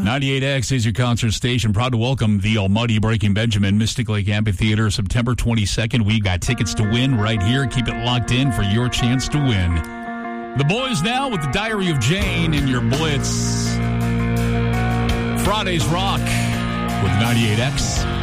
98X is your concert station. Proud to welcome the almighty Breaking Benjamin, Mystic Lake Amphitheater, September 22nd. We've got tickets to win right here. Keep it locked in for your chance to win. The boys now with the Diary of Jane and your Blitz. Friday's Rock with 98X.